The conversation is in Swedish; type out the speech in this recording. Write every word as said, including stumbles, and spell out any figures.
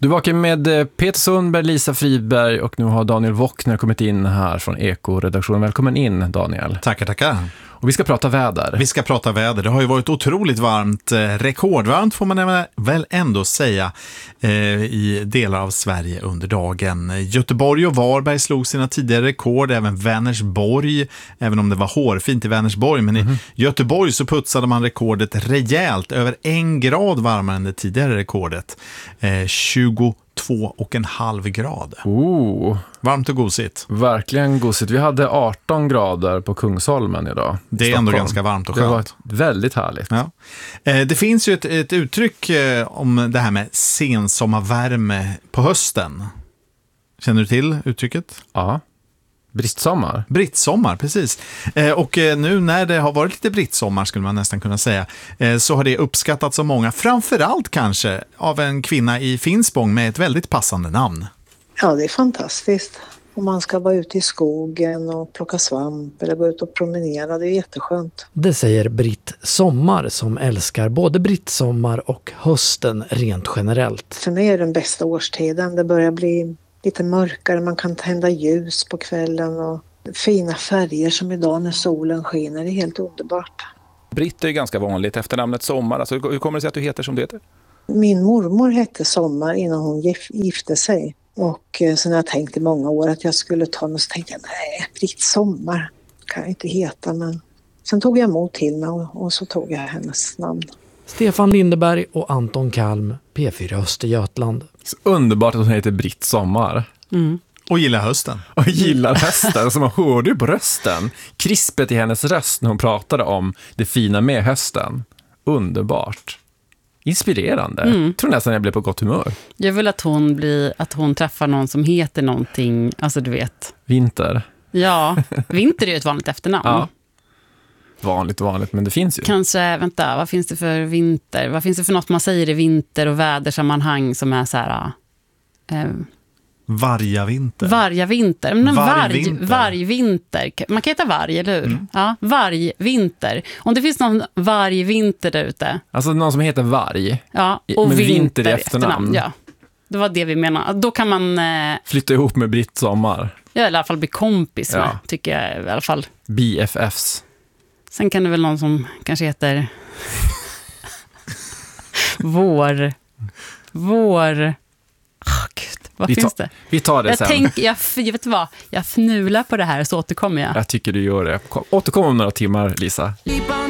Du vakar med Peter Sundberg, Lisa Fridberg och nu har Daniel Wockner kommit in här från Eko-redaktionen. Välkommen in, Daniel. Tackar, tackar. Och vi ska prata väder. Vi ska prata väder. Det har ju varit otroligt varmt, rekordvarmt får man väl ändå säga, eh, i delar av Sverige under dagen. Göteborg och Varberg slog sina tidigare rekord, även Vänersborg, även om det var hårfint i Vänersborg. Men mm-hmm. i Göteborg så putsade man rekordet rejält, över en grad varmare än det tidigare rekordet. Eh, tjugotvå och en halv grad. Oh. Varmt och gosigt. Verkligen gosigt. Vi hade arton grader på Kungsholmen idag. Det är ändå ganska varmt och skönt. Det var väldigt härligt. Ja. Eh, det finns ju ett, ett uttryck eh, om det här med sensommarvärme på hösten. Känner du till uttrycket? Ja. Brittsommar. Brittsommar, precis. Eh, och eh, nu när det har varit lite brittsommar skulle man nästan kunna säga, eh, så har det uppskattats av många, framförallt kanske av en kvinna i Finspång med ett väldigt passande namn. Ja, det är fantastiskt. Om man ska vara ute i skogen och plocka svamp eller gå ut och promenera, det är jätteskönt. Det säger Britt Sommar som älskar både brittsommar och hösten rent generellt. För mig är det den bästa årstiden. Det börjar bli lite mörkare, man kan tända ljus på kvällen och fina färger som idag när solen skiner. Det är helt underbart. Britt är ganska vanligt efternamnet Sommar. Alltså, hur kommer det sig att du heter som du heter? Min mormor hette Sommar innan hon gif- gifte sig. Och så när jag tänkte i många år att jag skulle ta något så tänkte jag, nej, Britt Sommar kan jag inte heta. Men sen tog jag emot till mig och, och så tog jag hennes namn. Stefan Lindeberg och Anton Kalm, P fyra Östergötland. Så underbart att hon heter Britt Sommar. Mm. Och gillar hösten. Och gillar hösten, så man hörde ju på rösten. Krispet i hennes röst när hon pratade om det fina med hösten. Underbart. Inspirerande. Mm. Jag tror nästan jag blev på gott humör. Jag vill att hon blir, att hon träffar någon som heter någonting, alltså du vet. Vinter. Ja, Vinter är ju ett vanligt efternamn. Ja. Vanligt vanligt, men det finns ju. Kanske, vänta, vad finns det för vinter? Vad finns det för något man säger i vinter- och vädersammanhang som är så här... Eh, Varja vinter. Varja vinter. Men varg, varg, vinter. varg vinter. Man kan heta varg, eller hur? Mm. Ja, varg vinter. Om det finns någon varg vinter där ute. Alltså någon som heter varg. Ja, och med vinter, vinter i efternamn. efternamn. Ja, det var det vi menar. Då kan man... Eh, flytta ihop med Britt Sommar. Ja, i alla fall bli kompis med, ja. tycker jag i alla fall. B F Fs. Sen kan det väl någon som kanske heter... Vår... Vår... Oh, Gud. Vad vi finns ta, det? Vi tar det jag sen. Tänk, jag, jag vet vad, jag fnular på det här så återkommer jag. Jag tycker du gör det. Återkom om några timmar, Lisa.